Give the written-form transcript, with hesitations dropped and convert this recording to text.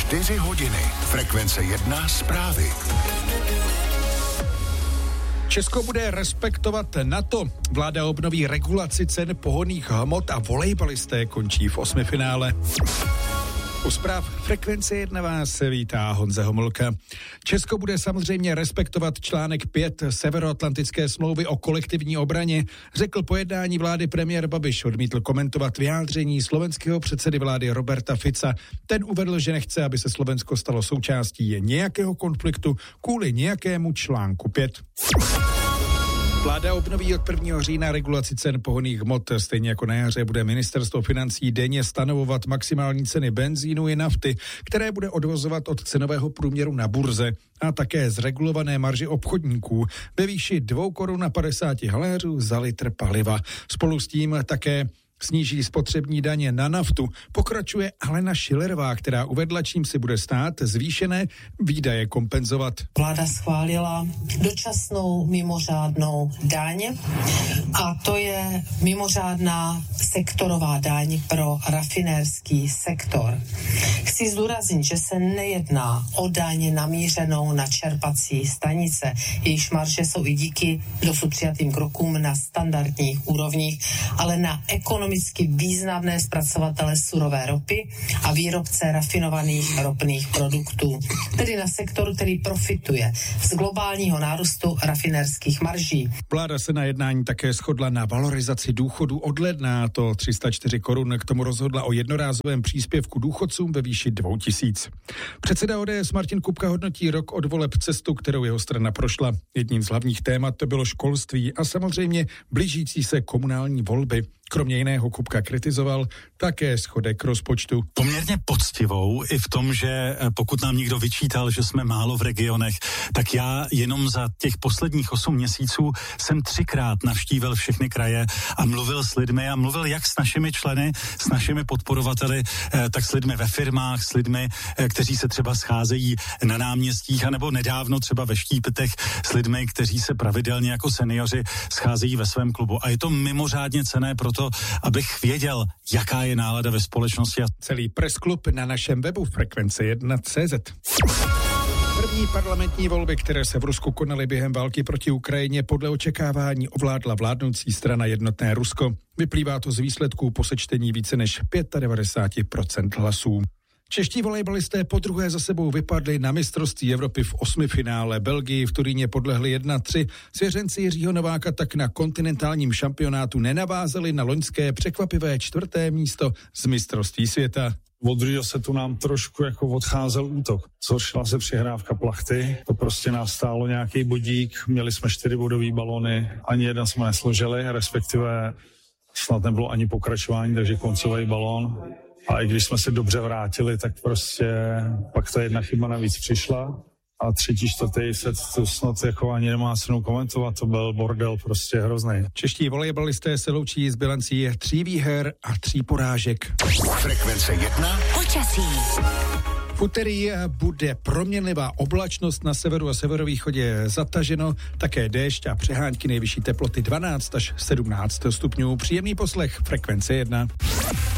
4 hodiny. Frekvence 1 zprávy. Česko bude respektovat NATO. Vláda obnoví regulaci cen pohonných hmot a volejbalisté končí v 8. finále. U zpráv Frekvence 1 vás vítá Honza Homolka. Česko bude samozřejmě respektovat článek 5 Severoatlantické smlouvy o kolektivní obraně, řekl po jednání vlády premiér Babiš. Odmítl komentovat vyjádření slovenského předsedy vlády Roberta Fica. Ten uvedl, že nechce, aby se Slovensko stalo součástí nějakého konfliktu kvůli nějakému článku 5. Vláda obnoví od 1. října regulaci cen pohonných hmot. Stejně jako na jaře bude ministerstvo financí denně stanovovat maximální ceny benzínu i nafty, které bude odvozovat od cenového průměru na burze a také zregulované marži obchodníků ve výši 2,50 Kč za litr paliva. Spolu s tím také sníží spotřební daně na naftu. Pokračuje Alena Schillerová, která uvedla, čím si bude stát zvýšené výdaje kompenzovat. Vláda schválila dočasnou mimořádnou daň a to je mimořádná sektorová daň pro rafinérský sektor. Chci zdůraznit, že se nejedná o daň namířenou na čerpací stanice. Jejichž marže jsou i díky dosud přijatým krokům na standardních úrovních, ale na ekonomicky významné zpracovatele surové ropy a výrobce rafinovaných ropných produktů. Tedy na sektor, který profituje z globálního nárůstu rafinérských marží. Vláda se na jednání také shodla na valorizaci důchodu od ledna, to 304 korun. K tomu rozhodla o jednorázovém příspěvku důchodcům ve výši 2000. Předseda ODS Martin Kupka hodnotí rok od voleb cestu, kterou jeho strana prošla. Jedním z hlavních témat to bylo školství a samozřejmě blížící se komunální volby. Kromě jiného Kupka kritizoval také schodek rozpočtu. Poměrně poctivou i v tom, že pokud nám někdo vyčítal, že jsme málo v regionech, tak já jenom za těch posledních 8 měsíců jsem 3krát navštívil všechny kraje a mluvil s lidmi a mluvil jak s našimi členy, s našimi podporovateli, tak s lidmi ve firmách, s lidmi, kteří se třeba scházejí na náměstích, anebo nedávno třeba ve Štípetech s lidmi, kteří se pravidelně jako seniori scházejí ve svém klubu. A je to mimořádně cenné proto, abych věděl, jaká je nálada ve společnosti. Celý pressklub na našem webu Frekvence1.cz. První parlamentní volby, které se v Rusku konaly během války proti Ukrajině, podle očekávání ovládla vládnoucí strana Jednotné Rusko. Vyplývá to z výsledků po sečtení více než 95% hlasů. Čeští volejbalisté podruhé za sebou vypadli na mistrovství Evropy v 8. finále. Belgii v Turíně podlehli 1-3. Svěřenci Jiřího Nováka tak na kontinentálním šampionátu nenavázali na loňské překvapivé 4. místo z mistrovství světa. Od druhého setu nám trošku jako odcházel útok. Zhoršila se přihrávka plachty, to prostě nás stálo nějaký bodík, měli jsme 4 bodový balony, ani jeden jsme nesložili, respektive snad nebylo ani pokračování, takže koncový balón. A i když jsme se dobře vrátili, tak prostě pak ta jedna chyba navíc přišla. A 3., 4. set to snad jako ani nemá cenu komentovat, to byl bordel prostě hrozný. Čeští volejbalisté se loučí s bilancí 3 výher a 3 porážek. Frekvence 1. Počasí. V úterý bude proměnlivá oblačnost, na severu a severovýchodě zataženo, také déšť a přehánky, nejvyšší teploty 12 až 17 stupňů. Příjemný poslech Frekvence 1.